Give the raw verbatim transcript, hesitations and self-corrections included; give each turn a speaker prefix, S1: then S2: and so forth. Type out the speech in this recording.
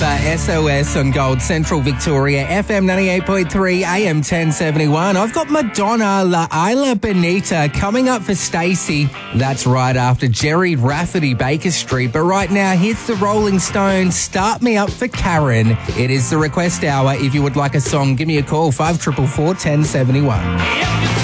S1: S O S on Gold Central Victoria, F M ninety-eight point three, A M ten seventy-one. I've got Madonna, La Isla Bonita coming up for Stacey. That's right after Jerry Rafferty, Baker Street. But right now, here's the Rolling Stones, Start Me Up for Karen. It is the request hour. If you would like a song, give me a call, five four four, one oh seven one.